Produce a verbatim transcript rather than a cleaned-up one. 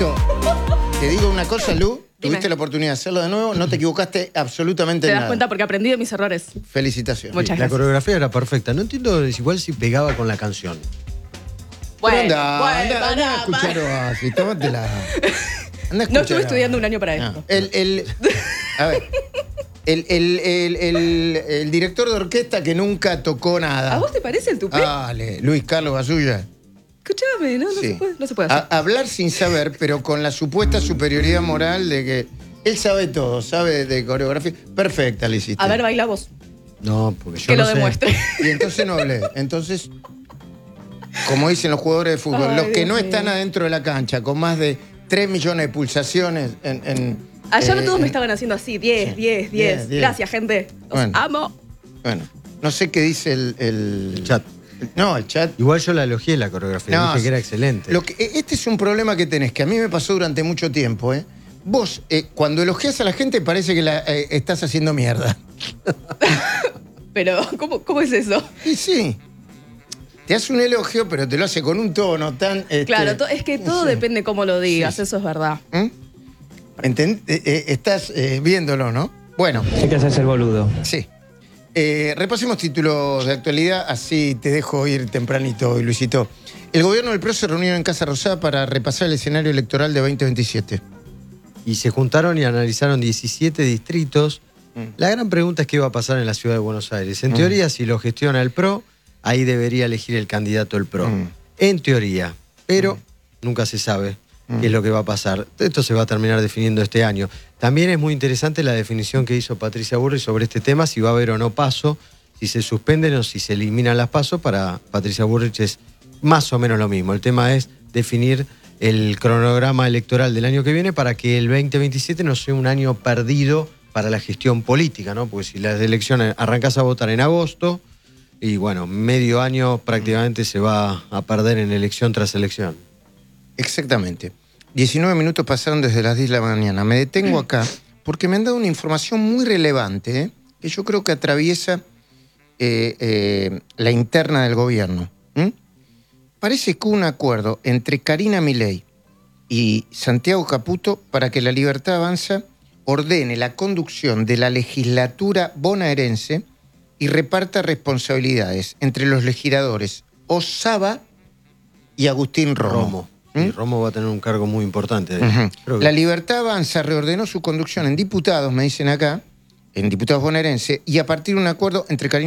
Insisto, te digo una cosa, Lu. Dime. Tuviste la oportunidad de hacerlo de nuevo, no te equivocaste absolutamente Te en das nada. cuenta porque aprendí de mis errores. Felicitaciones. Muchas La gracias. coreografía era perfecta. No entiendo igual si pegaba con la canción. Pero Bueno, anda, bueno, anda, anda a pará, escuchar pará. Oasis, tómatela. Anda a No escuchar estuve estudiando un año para No, esto. El, el, a ver, el, el, el, el, el director de orquesta que nunca tocó nada. ¿A vos te parece el tupé? Dale, Luis Carlos Basulla. Escúchame, no, no, Sí. se puede, no se puede A- hacer. hablar sin saber, pero con la supuesta superioridad moral de que él sabe todo, sabe de coreografía. Perfecta le hiciste. A ver, baila vos. No, porque yo Que no lo sé. demuestre. Y entonces no hablé. Entonces, como dicen los jugadores de fútbol, Ay, los que Dios no mío. están adentro de la cancha con más de tres millones de pulsaciones en... en Ayer eh, todos me en- estaban haciendo así, diez, Sí. diez, diez, diez. diez. Gracias, gente. Los Bueno. amo. Bueno, no sé qué dice el... el- El chat. No, el chat. Igual yo la elogié la coreografía. No, dije que era excelente. Lo que, este es un problema que tenés, que a mí me pasó durante mucho tiempo. ¿eh? Vos, eh, cuando elogias a la gente, parece que la eh, estás haciendo mierda. Pero, ¿cómo, cómo es eso? Y sí. Te hace un elogio, pero te lo hace con un tono tan... este, Claro, to- es que todo sí. depende cómo lo digas, Sí. eso es verdad. ¿Mm? Enten- eh, eh, estás eh, viéndolo, ¿no? Bueno, Hay que hacerse el boludo. sí. Eh, repasemos títulos de actualidad, así te dejo ir tempranito hoy, Luisito. El gobierno del P R O se reunió en Casa Rosada para repasar el escenario electoral de veinte veintisiete. Y se juntaron y analizaron diecisiete distritos. Mm. La gran pregunta es qué va a pasar en la ciudad de Buenos Aires. En teoría, si lo gestiona el P R O, ahí debería elegir el candidato del P R O. Mm. En teoría. Pero nunca se sabe qué es lo que va a pasar. Esto se va a terminar definiendo este año. También es muy interesante la definición que hizo Patricia Burri sobre este tema, si va a haber o no paso, si se suspenden o si se eliminan las pasos. Para Patricia Burrich es más o menos lo mismo. El tema es definir el cronograma electoral del año que viene para que el veinte veintisiete no sea un año perdido para la gestión política, ¿no? Porque si las elecciones arrancás a votar en agosto, y bueno, medio año prácticamente se va a perder en elección tras elección. Exactamente. diecinueve minutos pasaron desde las diez de la mañana. Me detengo acá porque me han dado una información muy relevante, ¿eh? Que yo creo que atraviesa eh, eh, la interna del gobierno. ¿Mm? Parece que hubo un acuerdo entre Karina Milei y Santiago Caputo para que la Libertad Avanza ordene la conducción de la legislatura bonaerense y reparta responsabilidades entre los legisladores Osaba y Agustín Romo. Romo. ¿Mm? Y Romo va a tener un cargo muy importante. Ujú. Creo que- La Libertad Avanza reordenó su conducción en diputados, me dicen acá, en diputados bonaerenses, y a partir de un acuerdo entre Karina